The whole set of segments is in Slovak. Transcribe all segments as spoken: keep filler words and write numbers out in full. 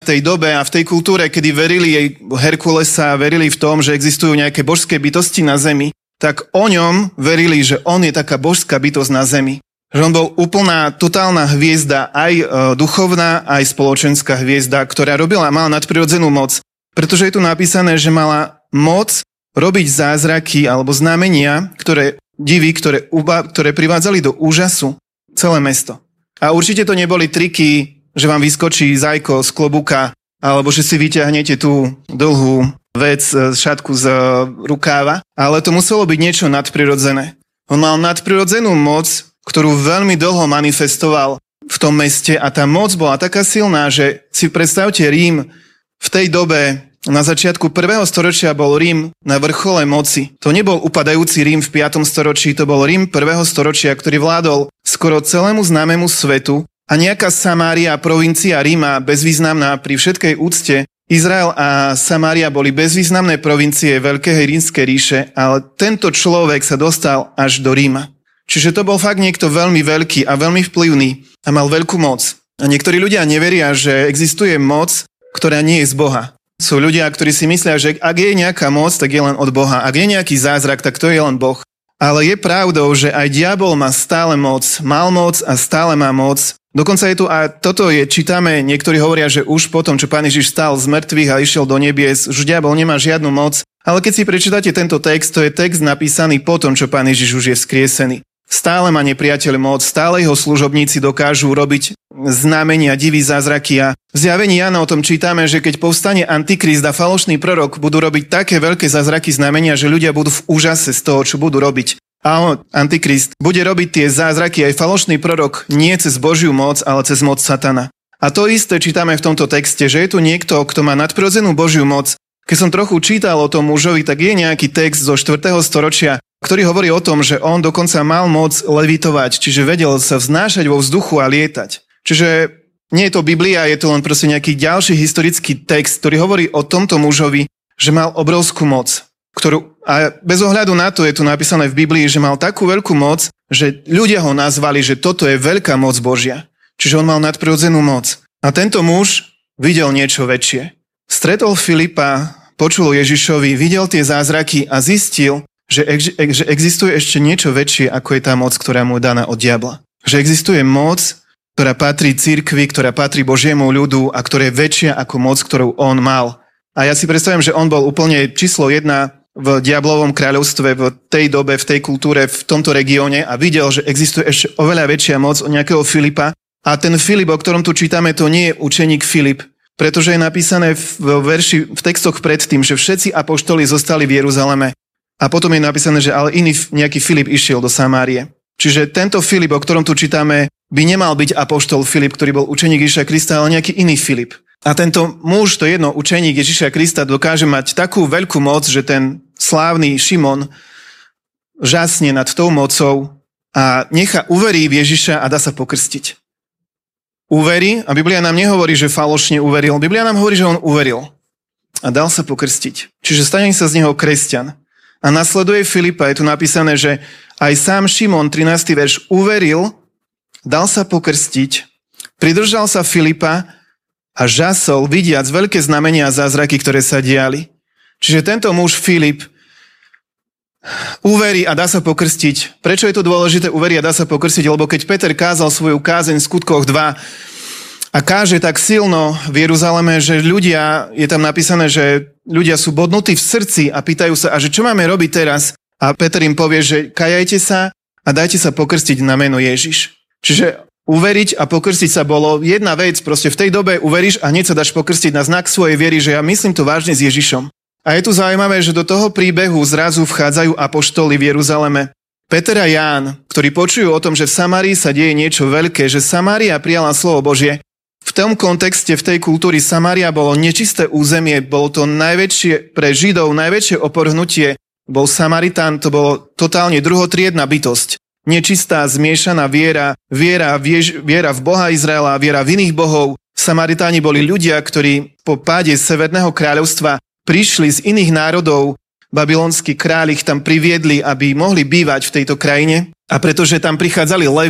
tej dobe a v tej kultúre, kedy verili jej Herkulesa, verili v tom, že existujú nejaké božské bytosti na zemi, tak o ňom verili, že on je taká božská bytosť na zemi. Že on bol úplná, totálna hviezda, aj e, duchovná, aj spoločenská hviezda, ktorá robila, mala nadprirodzenú moc. Pretože je tu napísané, že mala moc robiť zázraky alebo znamenia, ktoré divy, ktoré, ktoré privádzali do úžasu celé mesto. A určite to neboli triky, že vám vyskočí zajko z klobúka, alebo že si vyťahnete tú dlhú vec, šatku z rukáva, ale to muselo byť niečo nadprirodzené. On mal nadprirodzenú moc, ktorú veľmi dlho manifestoval v tom meste a tá moc bola taká silná, že si predstavte Rím v tej dobe, na začiatku prvého storočia bol Rím na vrchole moci. To nebol upadajúci Rím v piatom storočí, to bol Rím prvého storočia, ktorý vládol skoro celému známemu svetu a nejaká Samária, provincia Ríma, bezvýznamná pri všetkej úcte. Izrael a Samária boli bezvýznamné provincie Veľkej rímskej ríše, ale tento človek sa dostal až do Ríma. Čiže to bol fakt niekto veľmi veľký a veľmi vplyvný a mal veľkú moc. A niektorí ľudia neveria, že existuje moc, ktorá nie je z Boha. Sú ľudia, ktorí si myslia, že ak je nejaká moc, tak je len od Boha. Ak je nejaký zázrak, tak to je len Boh. Ale je pravdou, že aj diabol má stále moc, mal moc a stále má moc. Dokonca je tu, a toto je, čítame, niektorí hovoria, že už potom, čo Pán Ježiš stál z mŕtvych a išiel do nebies, už diabol nemá žiadnu moc. Ale keď si prečítate tento text, to je text napísaný potom, čo Pán Ježiš už je vzkriesený. Stále má nepriateľ moc, stále jeho služobníci dokážu robiť znamenia, divy, zázraky a v zjavení Jána o tom čítame, že keď povstane Antikrist a falošný prorok budú robiť také veľké zázraky, znamenia, že ľudia budú v úžase z toho, čo budú robiť. A on, Antikrist, bude robiť tie zázraky aj falošný prorok nie cez Božiu moc, ale cez moc Satana. A to isté čítame v tomto texte, že je tu niekto, kto má nadprirodzenú Božiu moc. Keď som trochu čítal o tom mužovi, tak je nejaký text zo štvrtého storočia, ktorý hovorí o tom, že on dokonca mal moc levitovať, čiže vedel sa vznášať vo vzduchu a lietať. Čiže nie je to Biblia, je to len proste nejaký ďalší historický text, ktorý hovorí o tomto mužovi, že mal obrovskú moc, ktorú, a bez ohľadu na to je tu napísané v Biblii, že mal takú veľkú moc, že ľudia ho nazvali, že toto je veľká moc Božia. Čiže on mal nadprirodzenú moc. A tento muž videl niečo väčšie. Stretol Filipa, počul Ježišovi, videl tie zázraky a zistil, že, ex, že existuje ešte niečo väčšie, ako je tá moc, ktorá mu je daná od diabla. Že existuje moc, ktorá patrí cirkvi, ktorá patrí Božiemu ľudu a ktorá je väčšia ako moc, ktorú on mal. A ja si predstavím, že on bol úplne číslo jedna v diablovom kráľovstve, v tej dobe, v tej kultúre, v tomto regióne a videl, že existuje ešte oveľa väčšia moc od nejakého Filipa. A ten Filip, o ktorom tu čítame, to nie je učeník Filip, pretože je napísané v, verši, v textoch predtým, že všetci apoštoli zostali v Jeruzaleme. A potom je napísané, že ale iný nejaký Filip išiel do Samárie. Čiže tento Filip, o ktorom tu čítame, by nemal byť apoštol Filip, ktorý bol učeník Ježiša Krista, ale nejaký iný Filip. A tento muž, to jedno učeník Ježiša Krista, dokáže mať takú veľkú moc, že ten slávny Šimon žasne nad tou mocou a nechá uverí v Ježiša a dá sa pokrstiť. Uverí, a Biblia nám nehovorí, že falošne uveril. Biblia nám hovorí, že on uveril a dal sa pokrstiť. Čiže stane sa z neho kresťan. A nasleduje Filipa, je tu napísané, že aj sám Šimon, trinásty verš, uveril, dal sa pokrstiť, pridržal sa Filipa a žasol, vidiac veľké znamenia a zázraky, ktoré sa diali. Čiže tento muž Filip uverí a dá sa pokrstiť. Prečo je to dôležité uverí a dá sa pokrstiť? Lebo keď Peter kázal svoju kázeň v Skutkoch dva a káže tak silno v Jeruzaleme, že ľudia, je tam napísané, že ľudia sú bodnutí v srdci a pýtajú sa, a že čo máme robiť teraz? A Peter im povie, že kajajte sa a dajte sa pokrstiť na meno Ježiš. Čiže uveriť a pokrstiť sa bolo jedna vec, proste v tej dobe uveríš a hneď sa dáš pokrstiť na znak svojej viery, že ja myslím to vážne s Ježišom. A je tu zaujímavé, že do toho príbehu zrazu vchádzajú apoštoli v Jeruzaleme. Peter a Ján, ktorí počujú o tom, že v Samárii sa deje niečo veľké, že Samária prijala slovo Božie. V tom kontexte, v tej kultúry Samária bolo nečisté územie, bolo to najväčšie pre Židov, najväčšie oporhnutie. Bol Samaritán, to bolo totálne druhotriedna bytosť. Nečistá, zmiešaná viera, viera, viež, viera v Boha Izraela, viera v iných bohov. Samaritáni boli ľudia, ktorí po páde Severného kráľovstva prišli z iných národov, babylonskí králi ich tam priviedli, aby mohli bývať v tejto krajine. A pretože tam prichádzali levy,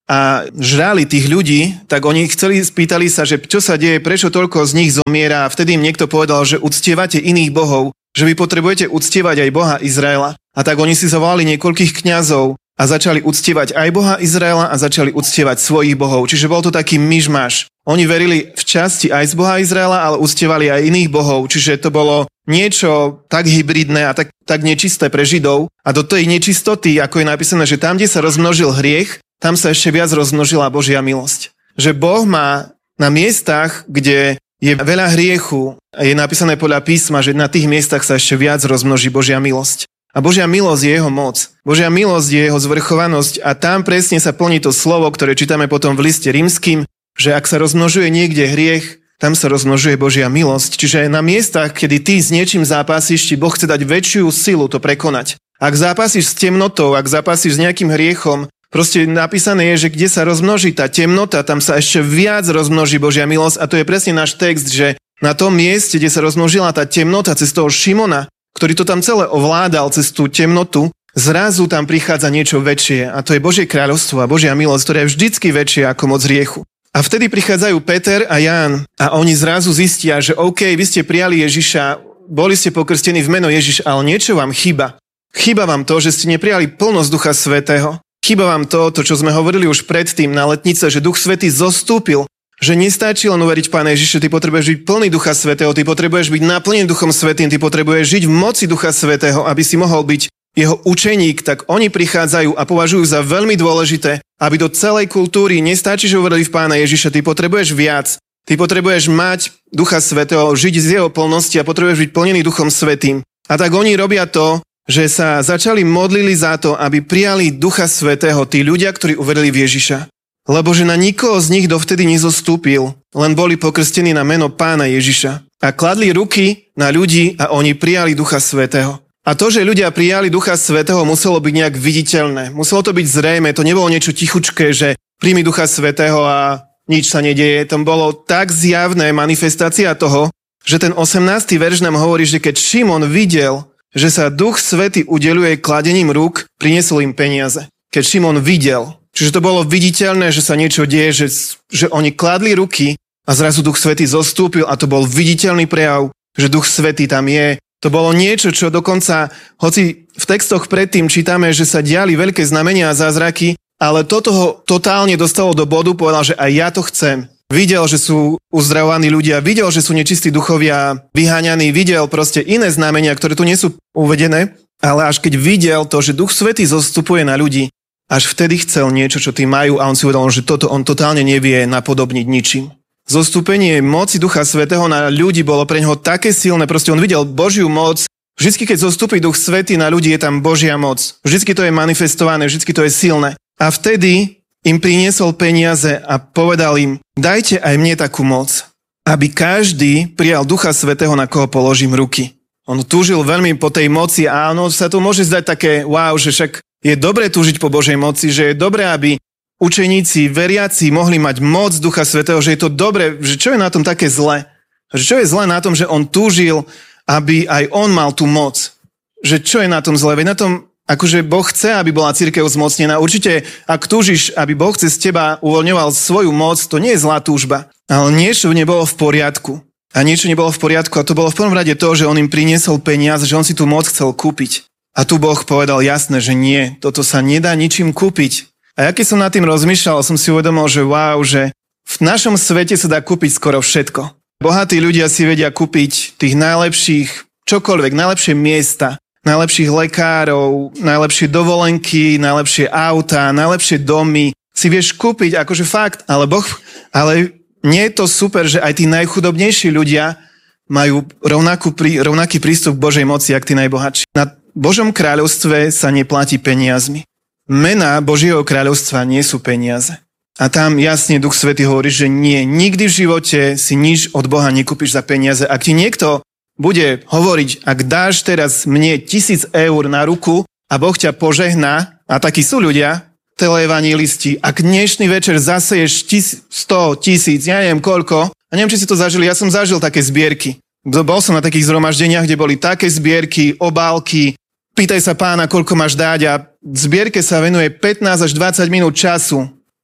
a žrali tých ľudí, tak oni chceli, spýtali sa, že čo sa deje, prečo toľko z nich zomiera a vtedy im niekto povedal, že uctievate iných bohov, že vy potrebujete uctievať aj Boha Izraela. A tak oni si zavolali niekoľkých kňazov a začali uctievať aj Boha Izraela a začali uctievať svojich bohov. Čiže bol to taký myšmaš. Oni verili v časti aj z Boha Izraela, ale uctievali aj iných bohov. Čiže to bolo niečo tak hybridné a tak, tak nečisté pre Židov. A do tej nečistoty, ako je napísané, že tam, kde sa rozmnožil hriech, tam sa ešte viac rozmnožila Božia milosť. Že Boh má na miestach, kde je veľa hriechu, je napísané podľa písma, že na tých miestach sa ešte viac rozmnoží Božia milosť. A Božia milosť je jeho moc. Božia milosť je jeho zvrchovanosť a tam presne sa plní to slovo, ktoré čítame potom v liste rímskym, že ak sa rozmnožuje niekde hriech, tam sa rozmnožuje Božia milosť. Čiže na miestach, kedy ty s niečím zápasíš, ti Boh chce dať väčšiu silu to prekonať. Ak zápasíš s temnotou, ak zápasíš s nejakým hriechom, proste napísané je, že kde sa rozmnoží tá temnota, tam sa ešte viac rozmnoží Božia milosť a to je presne náš text, že na tom mieste, kde sa rozmnožila tá temnota cez toho Šimona, ktorý to tam celé ovládal cez tú temnotu, zrazu tam prichádza niečo väčšie a to je Božie kráľovstvo a Božia milosť, ktorá je vždycky väčšia ako moc hriechu. A vtedy prichádzajú Peter a Ján a oni zrazu zistia, že OK, vy ste prijali Ježiša, boli ste pokrstení v meno Ježiš, ale niečo vám chýba. Chýba vám to, že ste neprijali plnosť Ducha Svätého. Chýba vám to, to, čo sme hovorili už predtým na letnice, že Duch Svätý zostúpil, že nestačí len uveriť Pána Ježiša, ty potrebuješ byť plný Ducha Svätého, ty potrebuješ byť naplnený Duchom Svätým, ty potrebuješ žiť v moci Ducha Svätého, aby si mohol byť jeho učeník, tak oni prichádzajú a považujú za veľmi dôležité, aby do celej kultúry nestačí, že uverili v Pána Ježiša, ty potrebuješ viac, ty potrebuješ mať Ducha Svätého, žiť z jeho plnosti a potrebuješ byť plnený Duchom Svätým. A tak oni robia to, že sa začali modlili za to, aby prijali Ducha Svätého tí ľudia, ktorí uverili v Ježiša. Lebo že na nikoho z nich dovtedy nezostúpil, len boli pokrstení na meno Pána Ježiša. A kladli ruky na ľudí a oni prijali Ducha Svätého. A to, že ľudia prijali Ducha Svätého, muselo byť nejak viditeľné. Muselo to byť zrejme, to nebolo niečo tichučké, že príjmi Ducha Svätého a nič sa nedieje. To bolo tak zjavné manifestácia toho, že ten osemnásty verš nám hovorí, že keď Šimon videl, že sa Duch Svätý udeľuje kladením rúk, priniesol im peniaze. Keď Šimon videl, čiže to bolo viditeľné, že sa niečo deje, že, že oni kladli ruky a zrazu Duch Svätý zostúpil a to bol viditeľný prejav, že Duch Svätý tam je. To bolo niečo, čo dokonca, hoci v textoch predtým čítame, že sa diali veľké znamenia a zázraky, ale toto ho totálne dostalo do bodu, povedal, že aj ja to chcem. Videl, že sú uzdravovaní ľudia, videl, že sú nečistí duchovia vyháňaní, videl proste iné znamenia, ktoré tu nie sú uvedené, ale až keď videl to, že Duch Svätý zostupuje na ľudí, až vtedy chcel niečo, čo tí majú a on si uvedomil, že toto on totálne nevie napodobniť ničím. Zostúpenie moci Ducha Svätého na ľudí bolo pre neho také silné, proste on videl Božiu moc. Vždycky, keď zostupí Duch Svätý na ľudí, je tam Božia moc. Vždycky to je manifestované, vždycky to je silné. A vtedy im priniesol peniaze a povedal im, dajte aj mne takú moc, aby každý prijal Ducha Svätého, na koho položím ruky. On túžil veľmi po tej moci a ono sa to môže zdať také, wow, že však je dobré túžiť po Božej moci, že je dobré, aby učeníci, veriaci mohli mať moc Ducha Svätého, že je to dobré, že čo je na tom také zlé? Že čo je zlé na tom, že on túžil, aby aj on mal tú moc? Že čo je na tom zlé? Veď na tom akože Boh chce, aby bola cirkev zmocnená. Určite, ak túžiš, aby Boh cez teba uvoľňoval svoju moc, to nie je zlá túžba. Ale niečo nebolo v poriadku. A niečo nebolo v poriadku. A to bolo v prvom rade to, že on im priniesol peniaze, že on si tú moc chcel kúpiť. A tu Boh povedal jasne, že nie, toto sa nedá ničím kúpiť. A ja keď som nad tým rozmýšľal, som si uvedomil, že wow, že v našom svete sa dá kúpiť skoro všetko. Bohatí ľudia si vedia kúpiť tých najlepších, čokoľvek, najlepšie miesta, najlepších lekárov, najlepšie dovolenky, najlepšie auta, najlepšie domy. Si vieš kúpiť, akože fakt, ale Boh, ale nie je to super, že aj tí najchudobnejší ľudia majú rovnakú, rovnaký prístup k Božej moci, jak tí najbohatší. Na Božom kráľovstve sa neplatí peniazmi. Mená Božieho kráľovstva nie sú peniaze. A tam jasne Duch Svätý hovorí, že nie, nikdy v živote si nič od Boha nekúpiš za peniaze. Ak ti niekto bude hovoriť, ak dáš teraz mne tisíc eur na ruku a Boh ťa požehná, a takí sú ľudia, teleevangelisti, ak dnešný večer zaseješ tis, sto tisíc, ja neviem koľko, a neviem, či si to zažili, ja som zažil také zbierky. Bol som na takých zhromaždeniach, kde boli také zbierky, obálky, pýtaj sa pána, koľko máš dať a zbierke sa venuje pätnásť až dvadsať minút času.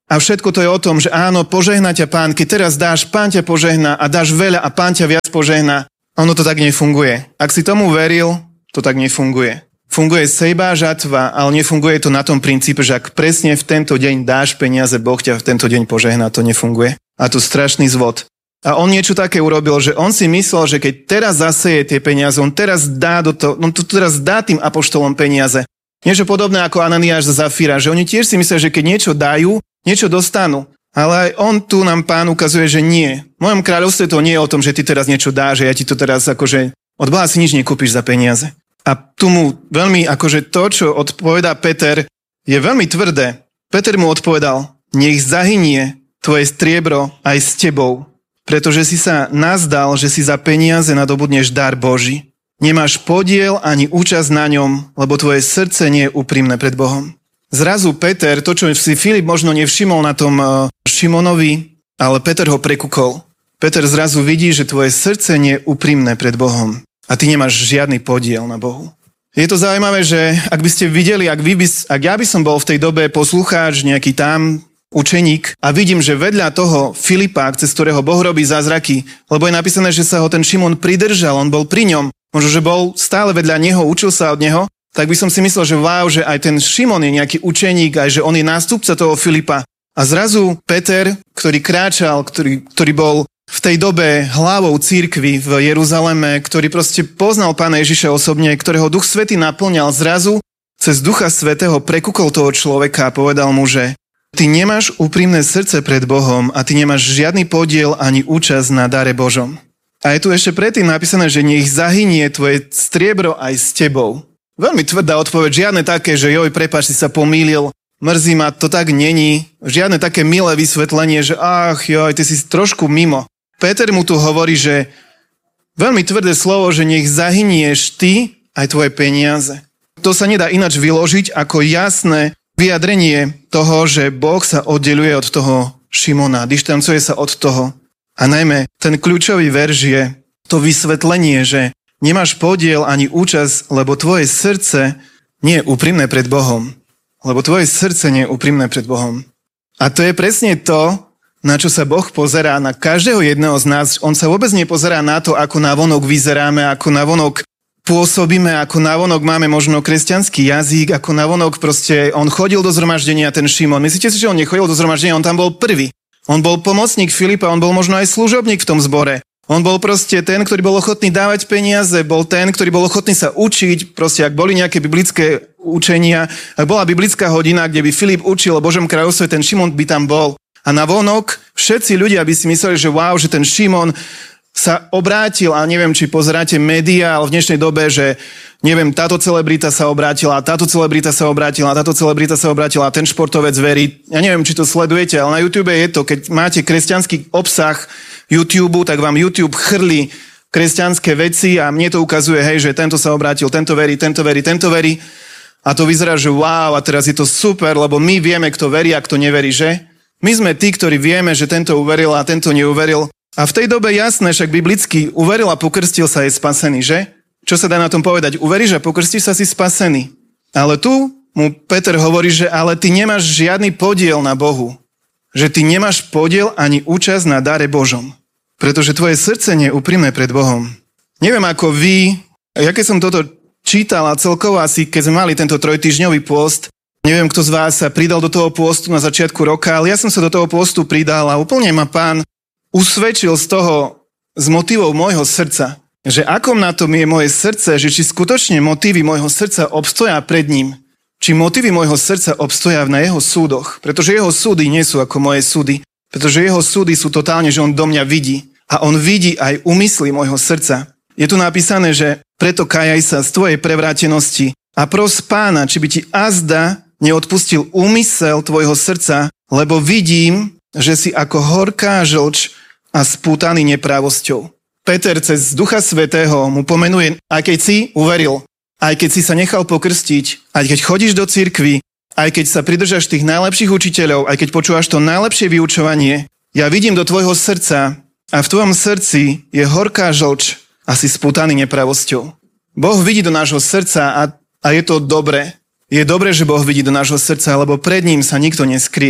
A všetko to je o tom, že áno, požehná ťa Pán, keď teraz dáš, Pán ťa požehná a dáš veľa a Pán ťa viac požehná. Ono to tak nefunguje. Ak si tomu veril, to tak nefunguje. Funguje sejba žatva, ale nefunguje to na tom princípe, že ak presne v tento deň dáš peniaze, Boh ťa v tento deň požehná, to nefunguje. A to strašný zvod. A on niečo také urobil, že on si myslel, že keď teraz zaseje tie peniaze, on teraz dá do toho, on to teraz dá tým apoštolom peniaze. Niečo podobné ako Ananiáš za Zafíra, že oni tiež si myslia, že keď niečo dajú, niečo dostanú. Ale aj on tu nám Pán ukazuje, že nie. V mojom kráľovstve to nie je o tom, že ty teraz niečo dáš, že ja ti to teraz akože od Boha si nič nekúpiš za peniaze. A tu mu veľmi akože to, čo odpovedá Peter, je veľmi tvrdé. Peter mu odpovedal, nech zahynie tvoje striebro aj s tebou, pretože si sa nazdal, že si za peniaze nadobudneš dar Boží. Nemáš podiel ani účasť na ňom, lebo tvoje srdce nie je úprimné pred Bohom. Zrazu Peter, to, čo si Filip možno nevšimol na tom Šimonovi, ale Peter ho prekúkol. Peter zrazu vidí, že tvoje srdce nie je úprimné pred Bohom a ty nemáš žiadny podiel na Bohu. Je to zaujímavé, že ak by ste videli, ak, vy by, ak ja by som bol v tej dobe poslucháč, nejaký tam učeník a vidím, že vedľa toho Filipa, cez ktorého Boh robí zázraky, lebo je napísané, že sa ho ten Šimon pridržal, on bol pri ňom, možno, že bol stále vedľa neho, učil sa od neho, tak by som si myslel, že wow, že aj ten Šimon je nejaký učeník, aj že on je nástupca toho Filipa. A zrazu Peter, ktorý kráčal, ktorý, ktorý bol v tej dobe hlavou cirkvi v Jeruzaleme, ktorý proste poznal Pána Ježiša osobne, ktorého Duch Svätý naplňal, zrazu cez Ducha Svätého prekúkol toho človeka a povedal mu, že ty nemáš úprimné srdce pred Bohom a ty nemáš žiadny podiel ani účasť na dare Božom. A je tu ešte predtým napísané, že nech zahynie tvoje striebro aj s tebou. Veľmi tvrdá odpoveď, žiadne také, že joj, prepáč, si sa pomýlil, mrzí ma, to tak není. Žiadne také milé vysvetlenie, že ach, joj, ty si trošku mimo. Peter mu tu hovorí, že veľmi tvrdé slovo, že nech zahynieš ty aj tvoje peniaze. To sa nedá ináč vyložiť ako jasné vyjadrenie toho, že Boh sa oddeľuje od toho Šimona, dištancuje sa od toho. A najmä ten kľúčový verš je to vysvetlenie, že nemáš podiel ani účasť, lebo tvoje srdce nie je úprimné pred Bohom. Lebo tvoje srdce nie je úprimné pred Bohom. A to je presne to, na čo sa Boh pozerá na každého jedného z nás. On sa vôbec nepozerá na to, ako navonok vyzeráme, ako navonok pôsobíme, ako navonok máme možno kresťanský jazyk, ako navonok proste on chodil do zhromaždenia, ten Šimon. Myslíte si, že on nechodil do zhromaždenia, on tam bol prvý. On bol pomocník Filipa, on bol možno aj služobník v tom zbore. On bol proste ten, ktorý bol ochotný dávať peniaze, bol ten, ktorý bol ochotný sa učiť, proste ak boli nejaké biblické učenia, ak bola biblická hodina, kde by Filip učil o Božom kráľovstve, ten Šimon by tam bol. A navonok všetci ľudia by si mysleli, že wow, že ten Šimon sa obrátil, a neviem, či pozeráte médiá, ale v dnešnej dobe, že neviem, táto celebrita sa obrátila, táto celebrita sa obrátila, táto celebrita sa obrátila, ten športovec verí. Ja neviem, či to sledujete, ale na YouTube je to, keď máte kresťanský obsah YouTube, tak vám YouTube chrlí kresťanské veci a mne to ukazuje, hej, že tento sa obrátil, tento verí, tento verí, tento verí. A to vyzerá, že wow, a teraz je to super, lebo my vieme, kto verí a kto neverí, že? My sme tí, ktorí vieme, že tento uveril a tento neuveril. A v tej dobe jasné, však biblicky, uveril a pokrstil sa, je spasený, že? Čo sa dá na tom povedať? Uveríš a pokrstíš sa, si spasený. Ale tu mu Peter hovorí, že ale ty nemáš žiadny podiel na Bohu. Že ty nemáš podiel ani účasť na dare Božom. Pretože tvoje srdce nie je úprimné pred Bohom. Neviem ako vy, ja keď som toto čítal a celkovo asi, keď sme mali tento trojtýždňový pôst, neviem, kto z vás sa pridal do toho pôstu na začiatku roka, ale ja som sa do toho pôstu pridal a úplne ma Pán usvedčil z toho, z motivov môjho srdca, že akom na tom je moje srdce, že či skutočne motívy môjho srdca obstoja pred ním, či motívy môjho srdca obstoja na jeho súdoch, pretože jeho súdy nie sú ako moje súdy, pretože jeho súdy sú totálne, že on do mňa vidí a on vidí aj úmysly môjho srdca. Je tu napísané, že preto kajaj sa z tvojej prevrátenosti a pros Pána, či by ti azda neodpustil úmysel tvojho srdca, lebo vidím, že si ako horká žlč a spútaný neprávosťou. Peter cez Ducha Svätého mu pomenuje, aj keď si uveril, aj keď si sa nechal pokrstiť, aj keď chodíš do cirkvi, aj keď sa pridržaš tých najlepších učiteľov, aj keď počúvaš to najlepšie vyučovanie, ja vidím do tvojho srdca a v tvojom srdci je horká žlč a si spútaný nepravosťou. Boh vidí do nášho srdca a, a je to dobré. Je dobré, že Boh vidí do nášho srdca, lebo pred ním sa nikto neskrie.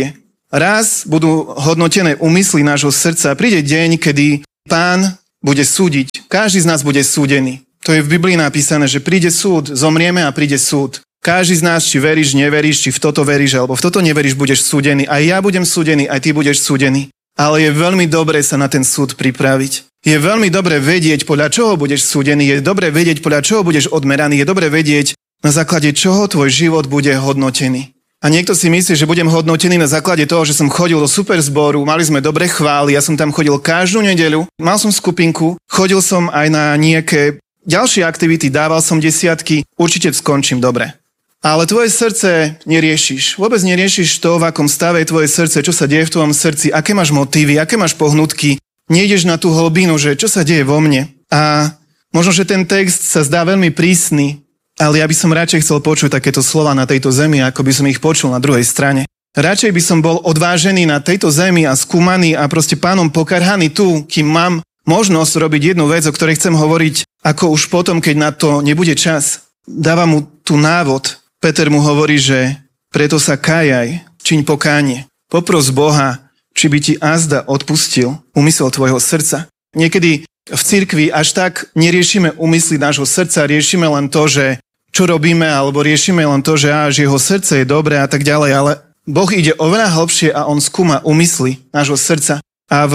raz budú hodnotené úmysly nášho srdca. Príde deň, kedy Pán bude súdiť. Každý z nás bude súdený. To je v Biblii napísané, že príde súd, zomrieme a príde súd. Každý z nás, či veríš, neveríš, či v toto veríš, alebo v toto neveríš, budeš súdený. Aj ja budem súdený, aj ty budeš súdený. Ale je veľmi dobré sa na ten súd pripraviť. Je veľmi dobré vedieť, podľa čoho budeš súdený. Je dobré vedieť, podľa čoho budeš odmeraný. Je dobré vedieť, na základe čoho tvoj život bude hodnotený. A niekto si myslí, že budem hodnotený na základe toho, že som chodil do superzboru, mali sme dobré chvály, ja som tam chodil každú nedeľu, mal som skupinku, chodil som aj na nejaké ďalšie aktivity, dával som desiatky, určite skončím dobre. Ale tvoje srdce neriešiš. Vôbec neriešiš to, v akom stave je tvoje srdce, čo sa deje v tvojom srdci, aké máš motívy, aké máš pohnutky. Nejdeš na tú hlbinu, že čo sa deje vo mne. A možno, že ten text sa zdá veľmi prísny, ale ja by som radšej chcel počuť takéto slova na tejto zemi, ako by som ich počul na druhej strane. Radšej by som bol odvážený na tejto zemi a skúmaný a proste Pánom pokarhaný tu, kým mám možnosť robiť jednu vec, o ktorej chcem hovoriť, ako už potom, keď na to nebude čas. Dáva mu tu návod. Peter mu hovorí, že preto sa kájaj, čiň pokánie. Popros Boha, či by ti azda odpustil úmysel tvojho srdca. Niekedy v cirkvi až tak neriešime úmysly nášho srdca, riešime len to, že čo robíme, alebo riešime len to, že až jeho srdce je dobré a tak ďalej, ale Boh ide oveľa hlbšie a on skúma úmysly nášho srdca. A v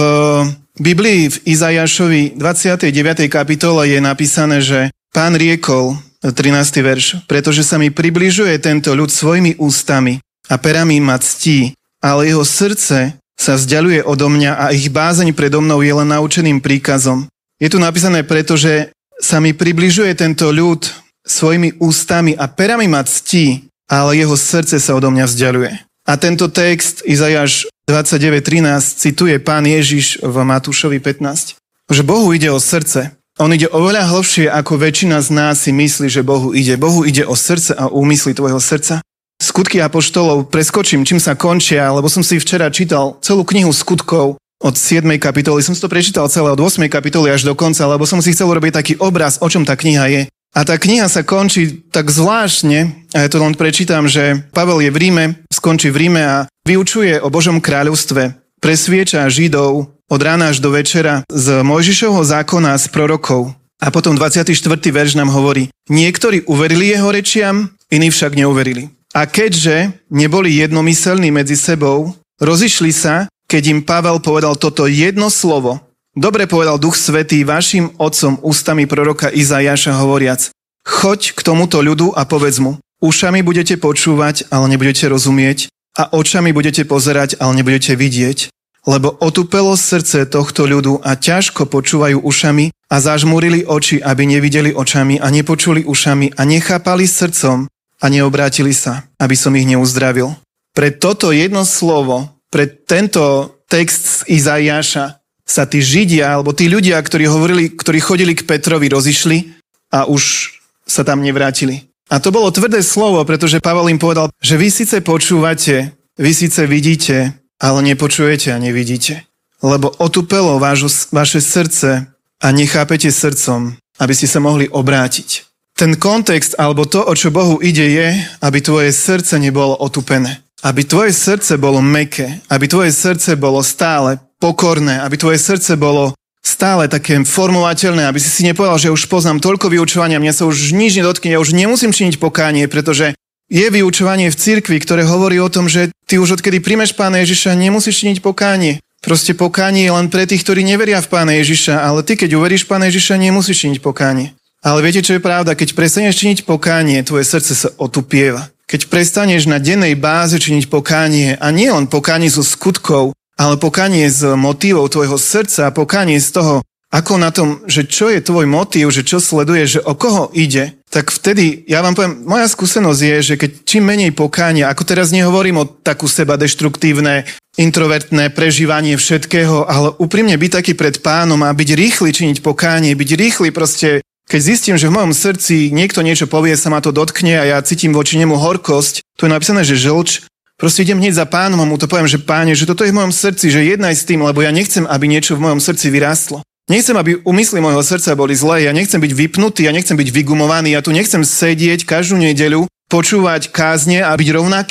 Biblii v Izaiášovi dvadsiatej deviatej kapitole je napísané, že Pán riekol, trinásty verš, pretože sa mi približuje tento ľud svojimi ústami a perami ma ctí, ale jeho srdce sa vzdialuje odo mňa a ich bázeň predo mnou je len naučeným príkazom. Je tu napísané, pretože sa mi približuje tento ľud svojimi ústami a perami ma ctí, ale jeho srdce sa odo mňa vzdialuje. A tento text Izaiáš dvadsaťdeväť trinásť cituje Pán Ježiš v Matúšovi pätnásť. Že Bohu ide o srdce. On ide oveľa hlbšie, ako väčšina z nás si myslí, že Bohu ide. Bohu ide o srdce a úmysly tvojho srdca. Skutky apoštolov preskočím, čím sa končia, lebo som si včera čítal celú knihu skutkov od siedmej kapitoly. Som si to prečítal celé od ôsmej kapitoly až do konca, lebo som si chcel urobiť taký obraz, o čom tá kniha je. A tá kniha sa končí tak zvláštne, a ja to len prečítam, že Pavel je v Ríme, skončí v Ríme a vyučuje o Božom kráľovstve. Presvieča Židov od rána až do večera z Mojžišovho zákona z prorokov. A potom dvadsiaty štvrtý verš nám hovorí, niektorí uverili jeho rečiam, iní však neuverili. A keďže neboli jednomyselní medzi sebou, rozišli sa, keď im Pavel povedal toto jedno slovo. Dobre povedal Duch Svätý vašim otcom ústami proroka Izaiáša hovoriac, choď k tomuto ľudu a povedz mu, ušami budete počúvať, ale nebudete rozumieť, a očami budete pozerať, ale nebudete vidieť, lebo otupelo srdce tohto ľudu a ťažko počúvajú ušami a zažmúrili oči, aby nevideli očami a nepočuli ušami a nechápali srdcom a neobrátili sa, aby som ich neuzdravil. Pre toto jedno slovo, pre tento text z Izaiáša sa tí Židia, alebo tí ľudia, ktorí hovorili, ktorí chodili k Petrovi, rozišli a už sa tam nevrátili. A to bolo tvrdé slovo, pretože Pavel im povedal, že vy síce počúvate, vy síce vidíte, ale nepočujete a nevidíte. Lebo otupelo vážu, vaše srdce a nechápete srdcom, aby ste sa mohli obrátiť. Ten kontext, alebo to, o čo Bohu ide, je, aby tvoje srdce nebolo otupené. Aby tvoje srdce bolo mäkké, aby tvoje srdce bolo stále pokorné, aby tvoje srdce bolo stále také formovateľné, aby si si nepovedal, že už poznám toľko vyučovania, mňa sa už nič nedotkne, ja už nemusím činiť pokánie, pretože je vyučovanie v cirkvi, ktoré hovorí o tom, že ty už odkedy príjmeš Pána Ježiša, nemusíš činiť pokánie. Proste pokánie je len pre tých, ktorí neveria v Pána Ježiša, ale ty, keď uveríš Pána Ježiša, nemusíš činiť pokánie. Ale viete, čo je pravda? Keď prestaneš činiť pokánie, tvoje srdce sa otupieva. Keď prestaneš na dennej báze činiť pokánie, a nie len pokánie zo skutkov, ale pokánie z motívov tvojho srdca, pokánie z toho, ako na tom, že čo je tvoj motív, že čo sleduje, že o koho ide, tak vtedy, ja vám poviem, moja skúsenosť je, že keď čím menej pokánia, ako teraz nehovorím o takú seba deštruktívne, introvertné prežívanie všetkého, ale úprimne byť taký pred Pánom a byť rýchly činiť pokánie, byť rýchly proste, keď zistím, že v mojom srdci niekto niečo povie, sa ma to dotkne a ja cítim voči nemu horkosť, tu je napísané, že žlč, proste idem hneď za Pánom a mu to poviem, že Páne, že toto je v mojom srdci, že jednaj s tým, lebo ja nechcem, aby niečo v mojom srdci vyrástlo. Nechcem, aby úmysly môjho srdca boli zlé, ja nechcem byť vypnutý, ja nechcem byť vygumovaný, ja tu nechcem sedieť každú nedeľu, počúvať kázne a byť rovnaký.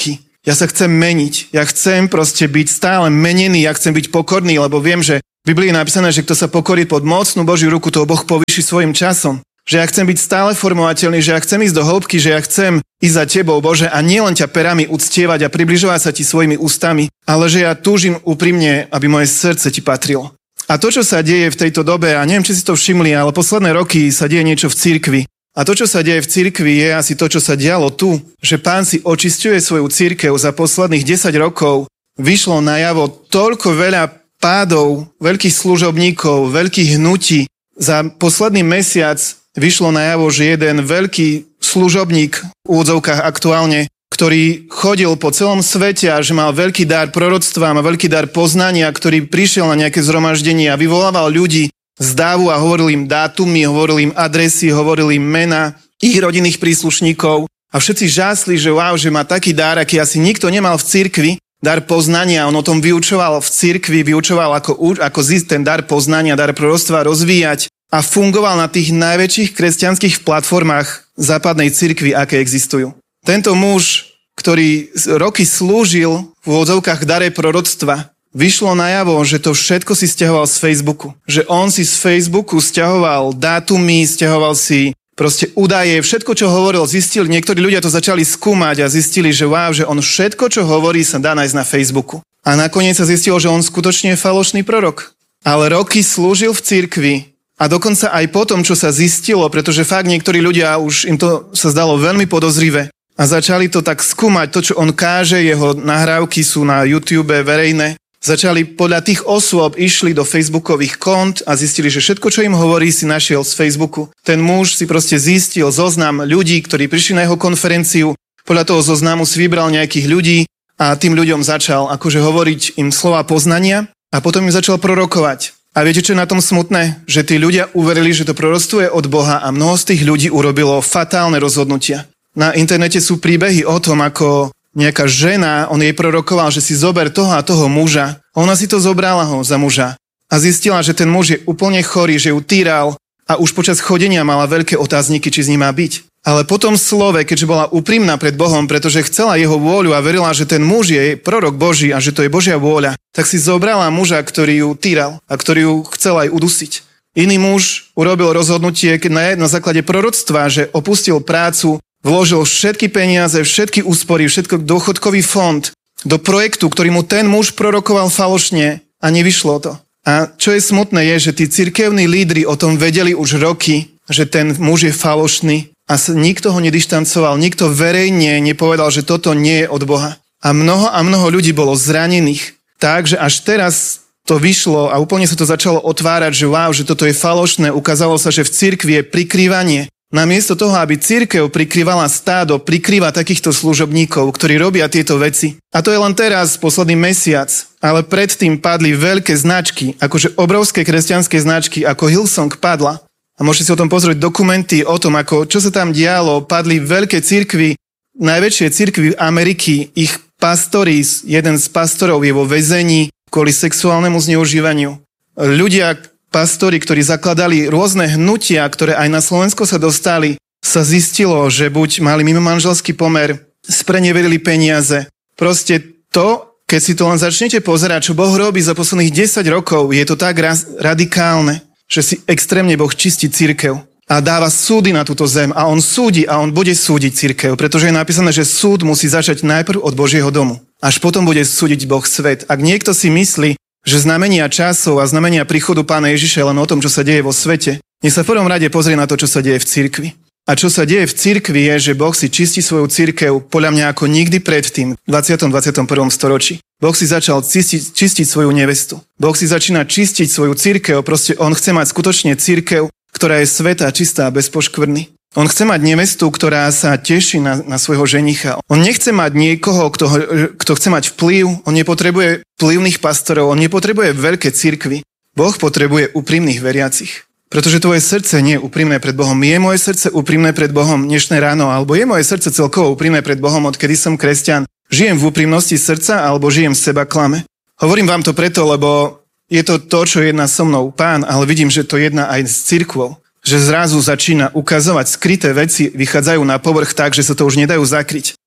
Ja sa chcem meniť. Ja chcem proste byť stále menený, ja chcem byť pokorný, lebo viem, že v Biblii je napísané, že kto sa pokorí pod mocnú Božiu ruku, toho Boh povýši svojim časom. Že ja chcem byť stále formovateľný, že ja chcem ísť do hĺbky, že ja chcem ísť za tebou, Bože, a nielen ťa perami uctievať a približovať sa ti svojimi ústami, ale že ja túžim úprimne, aby moje srdce ti patrilo. A to, čo sa deje v tejto dobe, a neviem, či si to všimli, ale posledné roky sa deje niečo v cirkvi. A to, čo sa deje v cirkvi, je asi to, čo sa dialo tu, že Pán si očisťuje svoju cirkev za posledných desať rokov. Vyšlo najavo toľko veľa pádov, veľkých služobníkov, veľkých hnutí. Za posledný mesiac vyšlo najavo, že jeden veľký služobník v úvodzovkách aktuálne, ktorý chodil po celom svete a že mal veľký dar proroctva, má veľký dar poznania, ktorý prišiel na nejaké zhromaždenie a vyvolával ľudí z dávu a hovoril im dátumy, hovoril im adresy, hovoril im mena ich rodinných príslušníkov a všetci žásli, že wow, že má taký dar, aký asi nikto nemal v cirkvi, dar poznania. On o tom vyučoval v cirkvi, vyučoval ako, ako zísť ten dar poznania, dar proroctva rozvíjať a fungoval na tých najväčších kresťanských platformách západnej cirkvi, aké existujú. Tento muž, ktorý roky slúžil v úvodzovkách dare proroctva, vyšlo najavo, že to všetko si stiahoval z Facebooku. Že on si z Facebooku stiahoval dátumy, stiahoval si proste údaje, všetko, čo hovoril, zistili, niektorí ľudia to začali skúmať a zistili, že wow, že on všetko, čo hovorí, sa dá nájsť na Facebooku. A nakoniec sa zistilo, že on skutočne je falošný prorok. Ale roky slúžil v cirkvi a dokonca aj po tom, čo sa zistilo, pretože fakt niektorí ľudia už im to sa zdalo veľmi podozrivé a začali to tak skúmať, to, čo on káže, jeho nahrávky sú na YouTube verejné. Začali podľa tých osôb, išli do facebookových kont a zistili, že všetko, čo im hovorí, si našiel z Facebooku. Ten muž si proste zistil zoznam ľudí, ktorí prišli na jeho konferenciu. Podľa toho zoznamu si vybral nejakých ľudí a tým ľuďom začal akože hovoriť im slova poznania a potom im začal prorokovať. A viete, čo je na tom smutné? Že tí ľudia uverili, že to proroctvo je od Boha a mnoho z tých ľudí urobilo fatálne rozhodnutia. Na internete sú príbehy o tom, ako nejaká žena, on jej prorokoval, že si zober toho a toho muža. Ona si to zobrala ho za muža a zistila, že ten muž je úplne chorý, že ju týral a už počas chodenia mala veľké otázniky, či z ním má byť. Ale potom slove, keďže bola úprimná pred Bohom, pretože chcela jeho vôľu a verila, že ten muž je prorok Boží a že to je Božia vôľa, tak si zobrala muža, ktorý ju týral a ktorý ju chcel aj udusiť. Iný muž urobil rozhodnutie na, na základe proroctva, že opustil prácu, vložil všetky peniaze, všetky úspory, všetko dôchodkový fond do projektu, ktorý mu ten muž prorokoval falošne a nevyšlo to. A čo je smutné je, že tí cirkevní lídri o tom vedeli už roky, že ten muž je falošný a nikto ho nedištancoval, nikto verejne nepovedal, že toto nie je od Boha. A mnoho a mnoho ľudí bolo zranených, takže až teraz to vyšlo a úplne sa to začalo otvárať, že wow, že toto je falošné. Ukázalo sa, že v cirkvi je prikrývanie. Namiesto toho, aby cirkev prikrývala stádo, prikrýva takýchto služobníkov, ktorí robia tieto veci. A to je len teraz, posledný mesiac, ale predtým padli veľké značky, akože obrovské kresťanské značky, ako Hillsong padla. A môžete si o tom pozrieť dokumenty o tom, ako, čo sa tam dialo, padli veľké cirkvy, najväčšie cirkvy Ameriky, ich pastori, jeden z pastorov je vo väzení kvôli sexuálnemu zneužívaniu. Ľudia, pastori, ktorí zakladali rôzne hnutia, ktoré aj na Slovensko sa dostali, sa zistilo, že buď mali mimo manželský pomer, spreneverili peniaze. Proste to, keď si to len začnete pozerať, čo Boh robí za posledných desať rokov, je to tak radikálne, že si extrémne Boh čistí cirkev a dáva súdy na túto zem a on súdi a on bude súdiť cirkev, pretože je napísané, že súd musí začať najprv od Božieho domu. Až potom bude súdiť Boh svet. Ak niekto si myslí, že znamenia časov a znamenia príchodu Pána Ježiša je len o tom, čo sa deje vo svete, nech sa v prvom rade pozrie na to, čo sa deje v cirkvi. A čo sa deje v cirkvi je, že Boh si čistí svoju cirkev podľa mňa ako nikdy predtým v dvadsiatom dvadsiatom prvom storočí. Boh si začal čistiť, čistiť svoju nevestu. Boh si začína čistiť svoju cirkev, proste on chce mať skutočne cirkev, ktorá je svätá, čistá a bez poškvrny. On chce mať nevestu, ktorá sa teší na, na svojho ženicha. On nechce mať niekoho, kto, kto chce mať vplyv. On nepotrebuje vplyvných pastorov, on nepotrebuje veľké cirkvy. Boh potrebuje úprimných veriacich. Pretože tvoje srdce nie je úprimné pred Bohom. Je moje srdce úprimné pred Bohom dnešné ráno, alebo je moje srdce celkovo úprimné pred Bohom, odkedy som kresťan. Žijem v úprimnosti srdca, alebo žijem z seba klame. Hovorím vám to preto, lebo je to to, čo jedná so mnou Pán, ale vidím, že to jedná aj s cirkvou. Že zrazu začína ukazovať skryté veci, vychádzajú na povrch tak, že sa to už nedajú zakryť.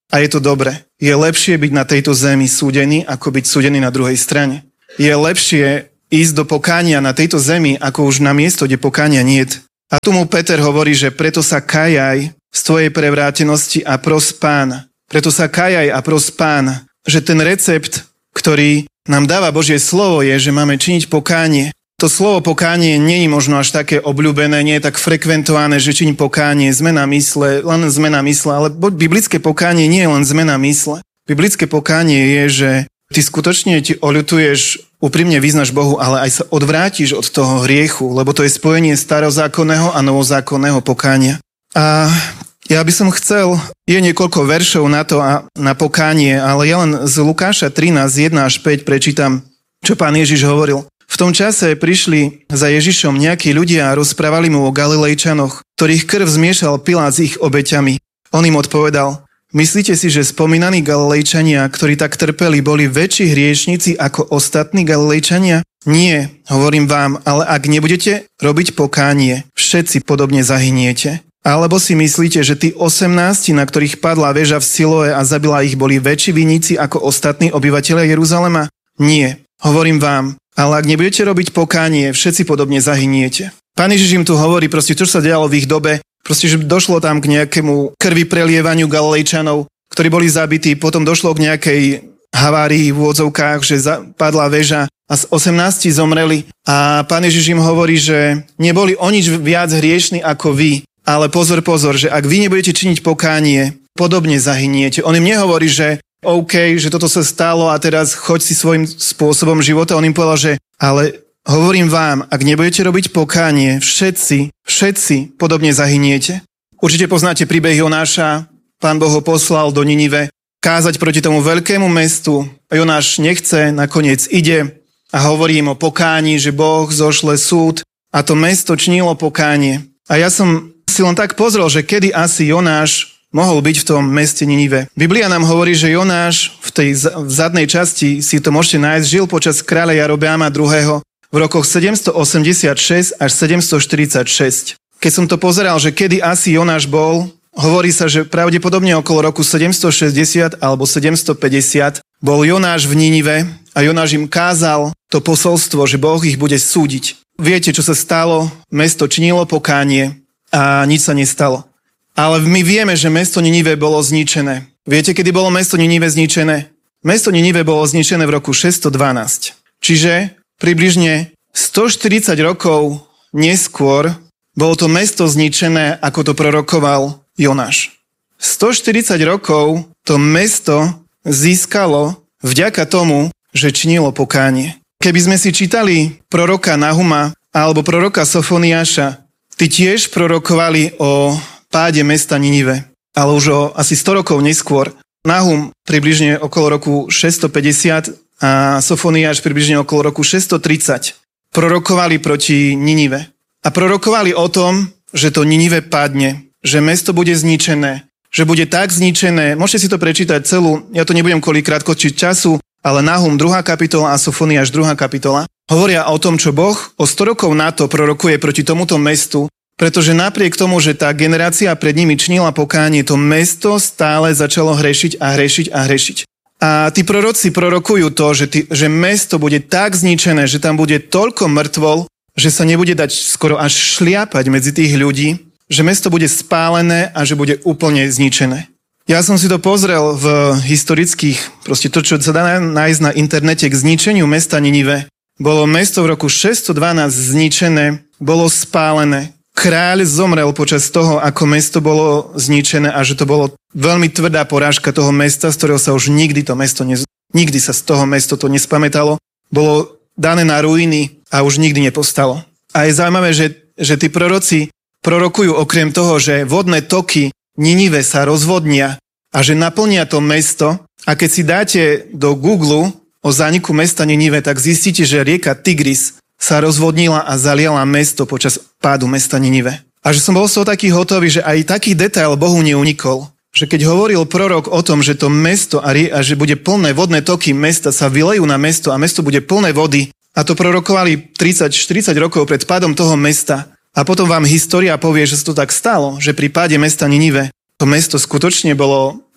A je to dobre. Je lepšie byť na tejto zemi súdený, ako byť súdený na druhej strane. Je lepšie ísť do pokánia na tejto zemi, ako už na miesto, kde pokánia niet. A tu mu Peter hovorí, že preto sa kajaj z tvojej prevrátenosti a pros Pána. Preto sa kajaj a pros Pána. Že ten recept, ktorý nám dáva Božie slovo, je, že máme činiť pokánie. To slovo pokánie nie je možno až také obľúbené, nie je tak frekventované, že činí pokánie, zmena mysle, len zmena mysle, ale biblické pokánie nie je len zmena mysle. Biblické pokánie je, že ty skutočne ti oľutuješ, úprimne vyznaš Bohu, ale aj sa odvrátiš od toho hriechu, lebo to je spojenie starozákonného a novozákonného pokánia. A ja by som chcel, je niekoľko veršov na to a na pokánie, ale ja len z Lukáša trinásť, jeden až päť prečítam, čo pán Ježiš hovoril. V tom čase prišli za Ježišom nejakí ľudia a rozprávali mu o Galilejčanoch, ktorých krv zmiešal Pilát s ich obeťami. On im odpovedal: myslíte si, že spomínaní Galilejčania, ktorí tak trpeli, boli väčší hriešnici ako ostatní Galilejčania? Nie, hovorím vám, ale ak nebudete robiť pokánie, všetci podobne zahyniete. Alebo si myslíte, že tí osemnásti, na ktorých padla väža v Siloe a zabila ich, boli väčší viníci ako ostatní obyvatelia Jeruzalema? Nie, hovorím vám, ale ak nebudete robiť pokánie, všetci podobne zahyniete. Pán Ježiš im tu hovorí proste, čo sa dialo v ich dobe, proste, že došlo tam k nejakému krvi prelievaniu Galilejčanov, ktorí boli zabití, potom došlo k nejakej havárii v úvodzovkách, že padla väža a z osemnástich zomreli. A Pán Ježiš im hovorí, že neboli o nič viac hriešni ako vy, ale pozor, pozor, že ak vy nebudete činiť pokánie, podobne zahyniete. On im nehovorí, že OK, že toto sa stalo a teraz choď si svojím spôsobom života. On im povedal, že ale hovorím vám, ak nebudete robiť pokánie, všetci, všetci podobne zahyniete. Určite poznáte príbeh Jonáša. Pán Boh ho poslal do Ninive kázať proti tomu veľkému mestu. Jonáš nechce, nakoniec ide a hovorí im o pokání, že Boh zošle súd a to mesto činilo pokánie. A ja som si len tak pozrel, že kedy asi Jonáš mohol byť v tom meste Ninive. Biblia nám hovorí, že Jonáš v tej v zadnej časti, si to môžete nájsť, žil počas kráľa Jarobeama druhého. v rokoch sedemstoosemdesiatšesť až sedemstoštyridsaťšesť. Keď som to pozeral, že kedy asi Jonáš bol, hovorí sa, že pravdepodobne okolo roku sedemstošesťdesiat alebo sedemstopäťdesiat bol Jonáš v Ninive a Jonáš im kázal to posolstvo, že Boh ich bude súdiť. Viete, čo sa stalo? Mesto činilo pokánie a nič sa nestalo. Ale my vieme, že mesto Ninive bolo zničené. Viete, kedy bolo mesto Ninive zničené? Mesto Ninive bolo zničené v roku šesťstodvanásť. Čiže približne stoštyridsať rokov neskôr bolo to mesto zničené, ako to prorokoval Jonáš. stoštyridsať rokov to mesto získalo vďaka tomu, že činilo pokánie. Keby sme si čítali proroka Nahuma alebo proroka Sofoniáša, tí tiež prorokovali o páde mesta Ninive, ale už o asi sto rokov neskôr. Nahum približne okolo roku šesťstopäťdesiat a Sofoniáš približne okolo roku šesťstotridsať prorokovali proti Ninive. A prorokovali o tom, že to Ninive padne, že mesto bude zničené, že bude tak zničené. Môžete si to prečítať celú, ja to nebudem kvôli krátkočiť času, ale Nahum druhá kapitola a Sofoniáš druhá kapitola hovoria o tom, čo Boh o sto rokov na to prorokuje proti tomuto mestu, pretože napriek tomu, že tá generácia pred nimi činila pokánie, to mesto stále začalo hrešiť a hrešiť a hrešiť. A tí proroci prorokujú to, že, tí, že mesto bude tak zničené, že tam bude toľko mŕtvol, že sa nebude dať skoro až šliapať medzi tých ľudí, že mesto bude spálené a že bude úplne zničené. Ja som si to pozrel v historických, proste to, čo sa dá nájsť na internete k zničeniu mesta Ninive. Bolo mesto v roku šesťstodvanásť zničené, bolo spálené. Kráľ zomrel počas toho, ako mesto bolo zničené a že to bolo veľmi tvrdá porážka toho mesta, z ktorého sa už nikdy to mesto, ne, nikdy sa z toho mesto to nespamätalo. Bolo dané na ruiny a už nikdy nepostalo. A je zaujímavé, že, že tí proroci prorokujú okrem toho, že vodné toky Ninive sa rozvodnia a že naplnia to mesto. A keď si dáte do Google o zániku mesta Ninive, tak zistíte, že rieka Tigris sa rozvodnila a zaliala mesto počas pádu mesta Ninive. A že som bol z toho taký hotový, že aj taký detail Bohu neunikol. Že keď hovoril prorok o tom, že to mesto a, rie- a že bude plné vodné toky mesta sa vylejú na mesto a mesto bude plné vody, a to prorokovali tridsať štyridsať rokov pred pádom toho mesta, a potom vám história povie, že sa to tak stalo, že pri páde mesta Ninive to mesto skutočne bolo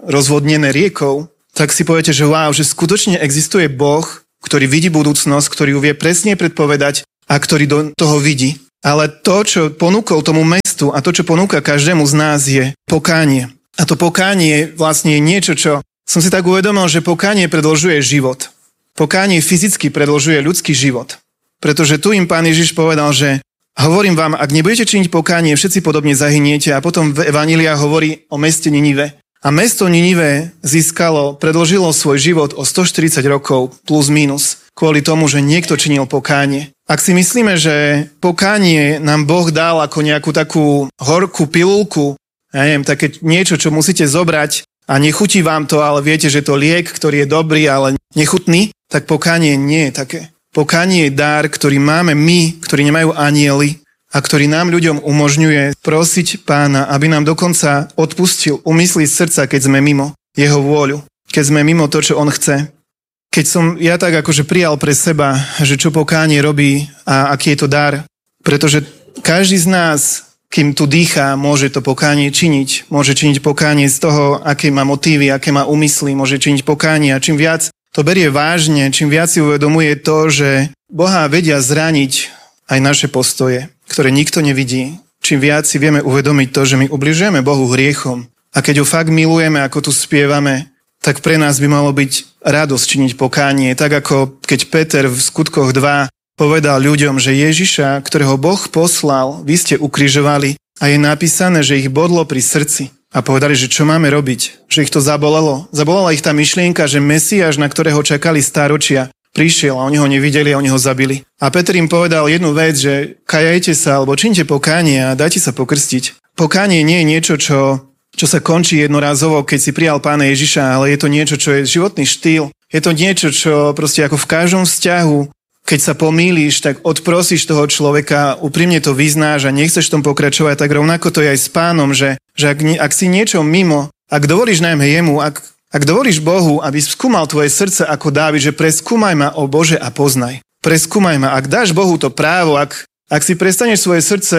rozvodnené riekou, tak si poviete, že wow, že skutočne existuje Boh, ktorý vidí budúcnosť, ktorý ju vie presne predpovedať a ktorý do toho vidí. Ale to, čo ponúkol tomu mestu a to, čo ponúka každému z nás, je pokánie. A to pokánie vlastne je niečo, čo som si tak uvedomil, že pokánie predĺžuje život. Pokánie fyzicky predĺžuje ľudský život. Pretože tu im Pán Ježiš povedal, že hovorím vám, ak nebudete činiť pokánie, všetci podobne zahyniete. A potom v Evanjelia hovorí o meste Ninive. A mesto Ninive získalo, predĺžilo svoj život o stoštyridsať rokov plus minus kvôli tomu, že niekto činil pokánie. Ak si myslíme, že pokánie nám Boh dal ako nejakú takú horkú pilulku, ja neviem, také niečo, čo musíte zobrať a nechutí vám to, ale viete, že to liek, ktorý je dobrý, ale nechutný, tak pokánie nie je také. Pokánie je dar, ktorý máme my, ktorí nemajú anjeli a ktorý nám ľuďom umožňuje prosiť Pána, aby nám dokonca odpustil umysly z srdca, keď sme mimo jeho vôľu, keď sme mimo to, čo on chce. Keď som ja tak akože prijal pre seba, že čo pokánie robí a aký je to dar, pretože každý z nás, kým tu dýchá, môže to pokánie činiť. Môže činiť pokánie z toho, aké má motívy, aké má úmysly, môže činiť pokánie a čím viac to berie vážne, čím viac si uvedomuje to, že Boha vedia zraniť aj naše postoje, ktoré nikto nevidí. Čím viac si vieme uvedomiť to, že my ubližujeme Bohu hriechom a keď ho fakt milujeme, ako tu spievame, tak pre nás by malo byť radosť činiť pokánie. Tak ako keď Peter v Skutkoch dva povedal ľuďom, že Ježiša, ktorého Boh poslal, vy ste ukrižovali a je napísané, že ich bodlo pri srdci. A povedali, že čo máme robiť? Že ich to zabolelo. Zabolala ich tá myšlienka, že Mesiáš, na ktorého čakali stáročia, prišiel a oni ho nevideli a oni ho zabili. A Peter im povedal jednu vec, že kajajte sa alebo činte pokánie a dajte sa pokrstiť. Pokánie nie je niečo, čo, čo sa končí jednorázovo, keď si prijal Pána Ježiša, ale je to niečo, čo je životný štýl. Je to niečo, čo proste ako v každom vzťahu, keď sa pomýliš, tak odprosíš toho človeka, úprimne to vyznáš a nechceš v tom pokračovať, tak rovnako to je aj s Pánom, že, že ak, ak si niečo mimo, ak dovolíš najmä jemu, ak, ak dovolíš Bohu, aby skúmal tvoje srdce ako Dávid, že preskúmaj ma, o Bože, a poznaj. Preskúmaj ma. Ak dáš Bohu to právo, ak, ak si prestaneš svoje srdce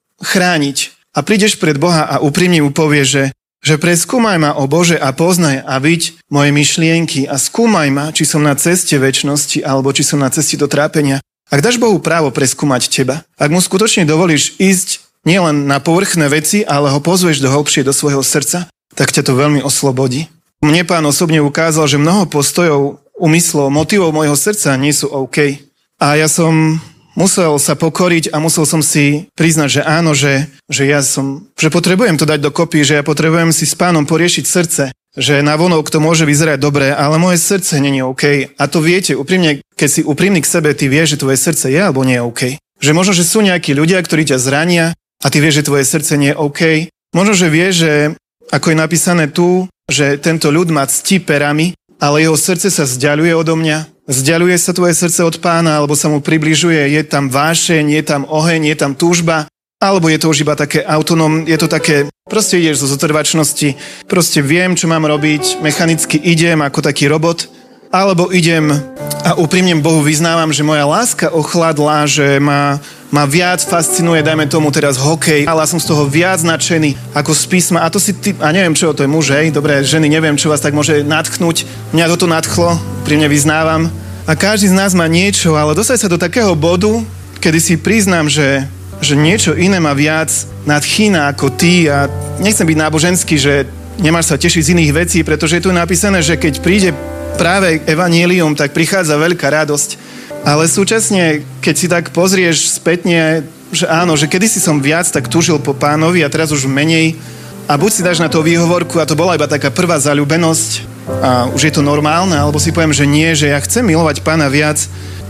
chrániť a prídeš pred Boha a úprimne mu povieš, že že preskúmaj ma, o Bože, a poznaj a viď moje myšlienky a skúmaj ma, či som na ceste večnosti alebo či som na ceste do trápenia. Ak dáš Bohu právo preskúmať teba, ak mu skutočne dovolíš ísť nielen na povrchné veci, ale ho pozveš do hĺbšie do svojho srdca, tak ťa to veľmi oslobodí. Mne Pán osobne ukázal, že mnoho postojov, úmyslov, motivov mojho srdca nie sú OK. A ja som musel sa pokoriť a musel som si priznať, že áno, že, že ja som, že potrebujem to dať dokopy, že ja potrebujem si s Pánom poriešiť srdce, že navonok to môže vyzerať dobre, ale moje srdce nie je OK. A to viete, úprimne, keď si úprimný k sebe, ty vieš, že tvoje srdce je alebo nie je OK. Že možno, že sú nejakí ľudia, ktorí ťa zrania a ty vieš, že tvoje srdce nie je OK. Možno, že vieš, že ako je napísané tu, že tento ľud má cti perami, ale jeho srdce sa vzdialuje odo mňa. Vzdialuje sa tvoje srdce od Pána, alebo sa mu približuje, je tam vášeň, je tam oheň, je tam túžba, alebo je to už iba také autonóm, je to také, proste ideš zo zotrvačnosti, proste viem, čo mám robiť, mechanicky idem ako taký robot, alebo idem a úprimne Bohu vyznávam, že moja láska ochladla, že ma, ma viac fascinuje, dajme tomu teraz hokej, ale som z toho viac nadšený ako z písma. A to si ty, a neviem čo, to je muž, hej, dobré, ženy, neviem, čo vás tak môže nadchnúť. Mňa toto nadchlo, úprimne vyznávam. A každý z nás má niečo, ale dostať sa do takého bodu, kedy si priznám, že, že niečo iné má viac nadchýna ako ty a nechcem byť náboženský, že nemáš sa tešiť z iných vecí, pretože je tu napísané, že keď príde práve evanjelium, tak prichádza veľká radosť. Ale súčasne, keď si tak pozrieš spätne, že áno, že kedysi som viac tak túžil po Pánovi a teraz už menej. A buď si dáš na to výhovorku a to bola iba taká prvá zaľúbenosť a už je to normálne, alebo si poviem, že nie, že ja chcem milovať Pána viac.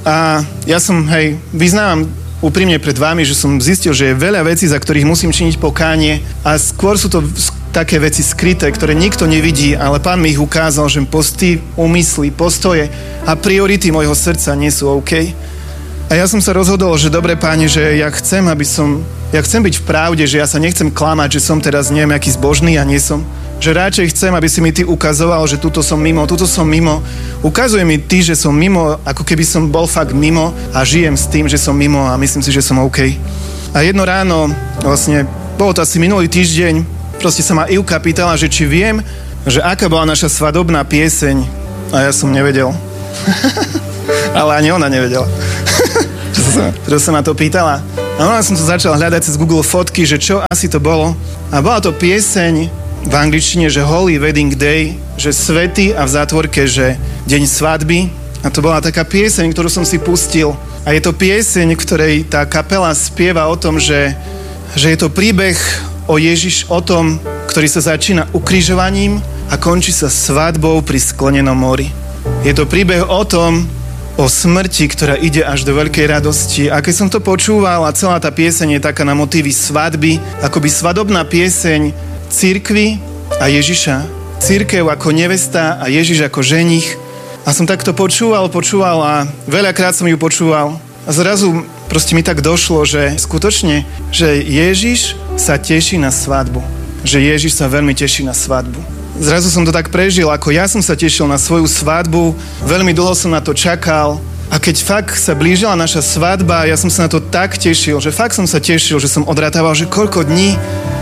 A ja som, hej, vyznávam úprimne pred vami, že som zistil, že je veľa vecí, za ktorých musím činiť pokánie a skôr sú to také veci skryté, ktoré nikto nevidí, ale Pán mi ich ukázal, že posty, úmysly, postoje a priority mojho srdca nie sú OK. A ja som sa rozhodol, že dobre, Páne, že ja chcem, aby som, ja chcem byť v pravde, že ja sa nechcem klamať, že som teraz neviem, aký zbožný a nie som. Že radšej chcem, aby si mi ty ukazoval, že tuto som mimo, tuto som mimo. Ukazuje mi ty, že som mimo, ako keby som bol fakt mimo a žijem s tým, že som mimo a myslím si, že som OK. A jedno ráno, vlastne, bolo to asi minulý týždeň, proste sa ma Ivka pýtala, že či viem že aká bola naša svadobná pieseň a ja som nevedel. Ale ani ona nevedela. Preto sa ma to pýtala. A ona som to začal hľadať cez Google fotky, že čo asi to bolo. A bola to pieseň v angličtine, že Holy Wedding Day, že svätý a v zátvorke, že deň svadby. A to bola taká pieseň, ktorú som si pustil. A je to pieseň, v ktorej tá kapela spieva o tom, že, že je to príbeh o Ježiš, o tom, ktorý sa začína ukrižovaním a končí sa svadbou pri sklenenom mori. Je to príbeh o tom, o smrti, ktorá ide až do veľkej radosti. A keď som to počúval a celá tá pieseň je taká na motívy svadby, akoby svadobná pieseň cirkvi a Ježiša. Cirkev ako nevesta a Ježiš ako ženich. A som takto počúval, počúval a veľakrát som ju počúval. A zrazu proste mi tak došlo, že skutočne, že Ježiš sa teší na svadbu. Že Ježiš sa veľmi teší na svadbu. Zrazu som to tak prežil, ako ja som sa tešil na svoju svadbu, veľmi dlho som na to čakal a keď fakt sa blížila naša svadba, ja som sa na to tak tešil, že fakt som sa tešil, že som odrátával, že koľko dní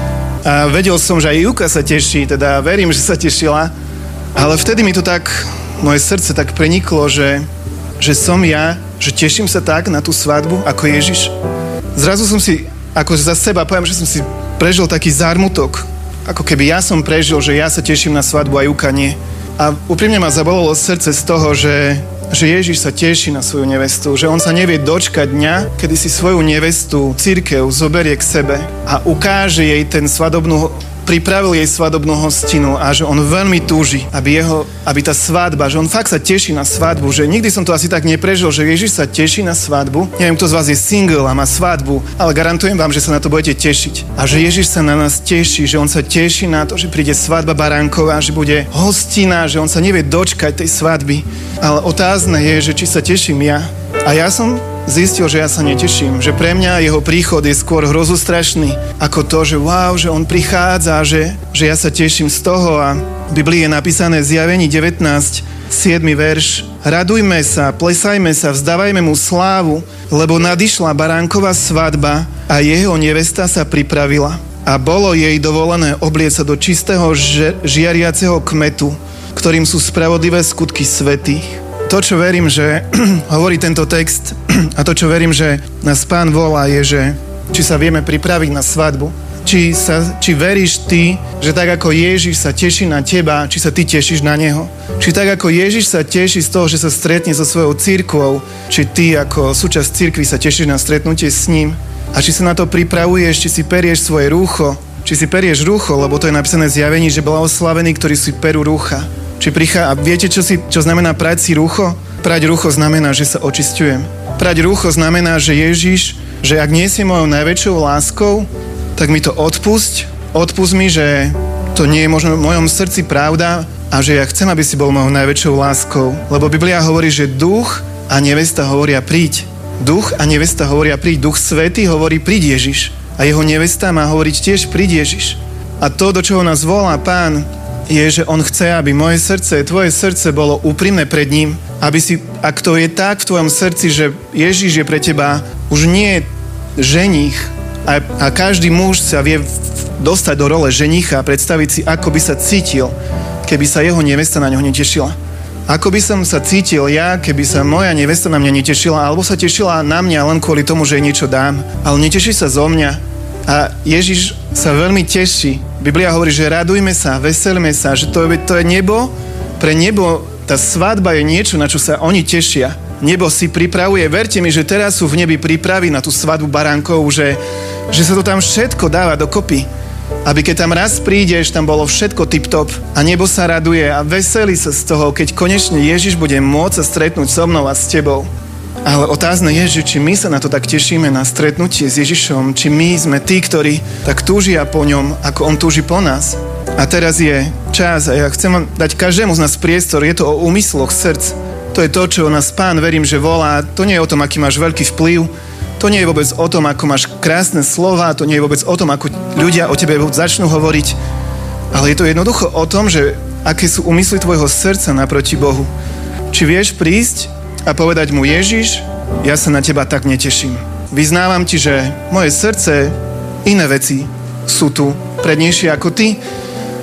a vedel som, že aj Juka sa teší, teda verím, že sa tešila, ale vtedy mi to tak, moje srdce tak preniklo, že, že som ja, že teším sa tak na tú svadbu ako Ježiš. Zrazu som si, ako za seba poviem, že som si prežil taký zármutok, ako keby ja som prežil, že ja sa teším na svadbu a Juka nie. A úprimne ma zabolilo srdce z toho, že, že Ježiš sa teší na svoju nevestu, že on sa nevie dočkať dňa, kedy si svoju nevestu, cirkev, zoberie k sebe a ukáže jej ten svadobnú, pripravil jej svadobnú hostinu a že on veľmi túži, aby, jeho, aby tá svadba, že on fakt sa teší na svadbu, že nikdy som to asi tak neprežil, že Ježiš sa teší na svadbu. Neviem, kto z vás je single a má svadbu, ale garantujem vám, že sa na to budete tešiť. A že Ježiš sa na nás teší, že on sa teší na to, že príde svadba baránková, že bude hostina, že on sa nevie dočkať tej svadby. Ale otázne je, že či sa teším ja. A ja som zistil, že ja sa neteším, že pre mňa jeho príchod je skôr hrozostrašný ako to, že wow, že on prichádza, že, že ja sa teším z toho a v Biblii je napísané v Zjavení devätnásť, siedmy verš. Radujme sa, plesajme sa, vzdávajme mu slávu, lebo nadišla baránková svadba a jeho nevesta sa pripravila. A bolo jej dovolené obliecť sa do čistého ži- žiariaceho kmetu, ktorým sú spravodlivé skutky svätých. To, čo verím, že hovorí tento text a to, čo verím, že nás Pán volá, je, že či sa vieme pripraviť na svadbu, či, sa, či veríš ty, že tak ako Ježiš sa teší na teba, či sa ty tešíš na neho. Či tak ako Ježiš sa teší z toho, že sa stretne so svojou cirkvou, či ty ako súčasť cirkvi sa tešíš na stretnutie s ním. A či sa na to pripravuješ, či si perieš svoje rúcho, či si perieš rúcho, lebo to je napísané v Zjavení, že blahoslavení, ktorí si perú rúcha. Či prichá, a viete, čo, si, čo znamená prať si rúcho? Prať rúcho znamená, že sa očisťujem. Prať rúcho znamená, že Ježiš, že ak nie si mojou najväčšou láskou, tak mi to odpusť. Odpusť mi, že to nie je možno v mojom srdci pravda a že ja chcem, aby si bol mojou najväčšou láskou. Lebo Biblia hovorí, že duch a nevesta hovoria príď. Duch a nevesta hovoria príď. Duch Svätý hovorí príď Ježiš. A jeho nevesta má hovoriť tiež príď Ježiš. A to, do čoho nás volá Pán, je, že on chce, aby moje srdce, tvoje srdce bolo úprimné pred ním, aby si, ak to je tak v tvojom srdci, že Ježiš je pre teba už nie ženích a, a každý muž sa vie dostať do role ženicha a predstaviť si, ako by sa cítil, keby sa jeho nevesta na ňo netešila. Ako by som sa cítil ja, keby sa moja nevesta na mňa netešila, alebo sa tešila na mňa len kvôli tomu, že jej niečo dám, ale neteší sa zo mňa. A Ježiš sa veľmi teší. Biblia hovorí, že radujme sa, veselme sa, že to je, to je nebo. Pre nebo tá svadba je niečo, na čo sa oni tešia. Nebo si pripravuje, verte mi, že teraz sú v nebi prípravy na tú svadbu baránkov, že, že sa to tam všetko dáva dokopy. Aby keď tam raz prídeš, tam bolo všetko tip-top a nebo sa raduje a veselí sa z toho, keď konečne Ježiš bude môcť sa stretnúť so mnou a s tebou. Ale otázne je, že či my sa na to tak tešíme, na stretnutie s Ježišom, či my sme tí, ktorí tak túžia po ňom, ako on túži po nás. A teraz je čas a ja chcem dať každému z nás priestor, je to o úmysloch srdc. To je to, čo nás Pán, verím, že volá. To nie je o tom, aký máš veľký vplyv, to nie je vôbec o tom, ako máš krásne slova, to nie je vôbec o tom, ako ľudia o tebe začnú hovoriť, ale je to jednoducho o tom, že aké sú úmysly tvojho srdca naproti Bohu. Či vieš prísť a povedať mu, Ježiš, ja sa na teba tak neteším. Vyznávam ti, že moje srdce, iné veci sú tu prednejšie ako ty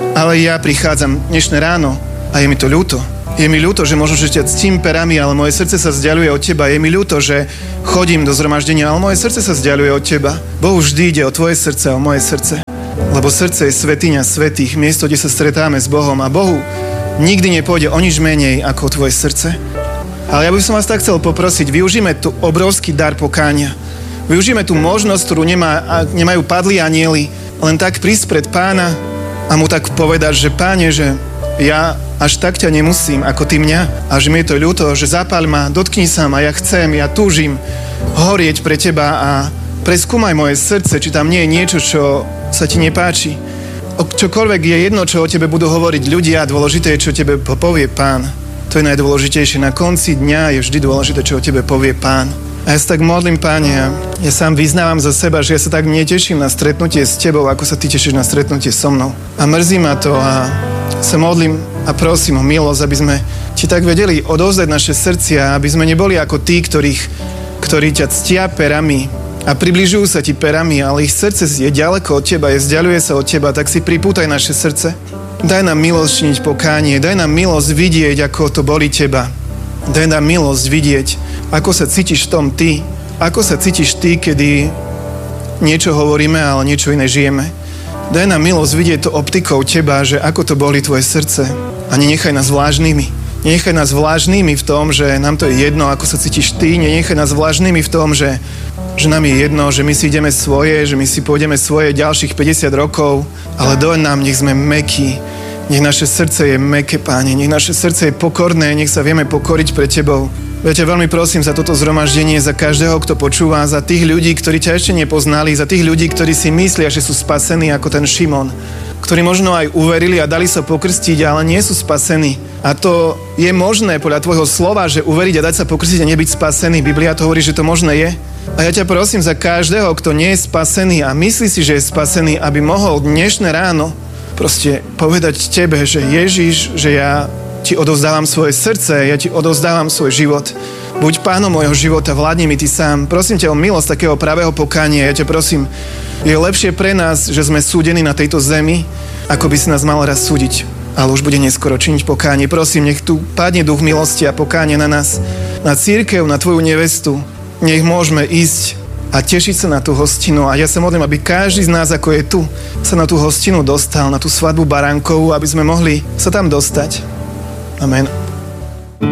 Ale ja prichádzam dnešné ráno a je mi to ľúto. Je mi ľúto, že možno, že ťa ctím perami, ale moje srdce sa vzdialuje od teba. Je mi ľúto, že chodím do zhromaždenia, ale moje srdce sa vzdialuje od teba. Bohu vždy ide o tvoje srdce a o moje srdce. Lebo srdce je svätyňa svätých, miesto, kde sa stretáme s Bohom. A Bohu nikdy nepôjde o nič menej ako tvoje srdce. Ale ja by som vás tak chcel poprosiť, využíme tu obrovský dar pokánia. Využíme tú možnosť, ktorú nemá, nemajú padlí anjeli, len tak prísť pred Pána a mu tak povedať, že Páne, že ja až tak ťa nemusím, ako ty mňa, a že mi je to ľúto, že zapáľ ma, dotkni sa ma, ja chcem, ja túžim horieť pre teba a preskúmaj moje srdce, či tam nie je niečo, čo sa ti nepáči. O čokoľvek je jedno, čo o tebe budú hovoriť ľudia, dôležité je, čo tebe povie Pán. To je najdôležitejšie. Na konci dňa je vždy dôležité, čo o tebe povie Pán. A ja sa tak modlím, Páne, ja, ja sám vyznávam za seba, že ja sa tak neteším na stretnutie s tebou, ako sa ty tešíš na stretnutie so mnou. A mrzí ma to a sa modlím a prosím o milosť, aby sme ti tak vedeli odovzdať naše srdcia, aby sme neboli ako tí, ktorých, ktorí ťa ctia perami a približujú sa ti perami, ale ich srdce je ďaleko od teba, je vzdialuje sa od teba, tak si pripútaj naše srdce. Daj nám milosť činiť pokánie, daj nám milosť vidieť, ako to bolí teba. Daj nám milosť vidieť, ako sa cítiš v tom ty, ako sa cítiš ty, kedy niečo hovoríme, ale niečo iné žijeme. Daj nám milosť vidieť to optikou teba, že ako to boli tvoje srdce. A nenechaj nás vlážnymi. Nenechaj nás vlážnymi v tom, že nám to je jedno, ako sa cítiš ty. Nenechaj nás vlážnymi v tom, že, že nám je jedno, že my si ideme svoje, že my si pôjdeme svoje ďalších päťdesiat rokov, ale doň nám, nech sme mäkkí. Nech naše srdce je mäkké, Páne, nech naše srdce je pokorné, nech sa vieme pokoriť pred tebou. Ja ťa veľmi prosím za toto zhromaždenie, za každého, kto počúva, za tých ľudí, ktorí ťa ešte nepoznali, za tých ľudí, ktorí si myslia, že sú spasení ako ten Šimon, ktorí možno aj uverili a dali sa pokrstiť, ale nie sú spasení. A to je možné podľa tvojho slova, že uveriť a dať sa pokrstiť a nebyť spasený. Biblia to hovorí, že to možné je. A ja ťa prosím za každého, kto nie je spasený a myslí si, že je spasený, aby mohol dnešné ráno proste povedať tebe, že Ježiš, že ja ti odovzdávam svoje srdce, ja ti odovzdávam svoj život. Buď pánom môjho života, vládni mi ty sám. Prosím ťa o milosť takého pravého pokánia. Ja ťa prosím, je lepšie pre nás, že sme súdení na tejto zemi, ako by si nás mal raz súdiť. Ale už bude neskoro činiť pokánie. Prosím, nech tu padne duch milosti a pokánie na nás, na cirkev, na tvoju nevestu. Nech môžeme ísť a tešiť sa na tú hostinu. A ja sa modlím, aby každý z nás, ako je tu, sa na tú hostinu dostal, na tú svadbu baránkovú, aby sme mohli sa tam dostať. Amen.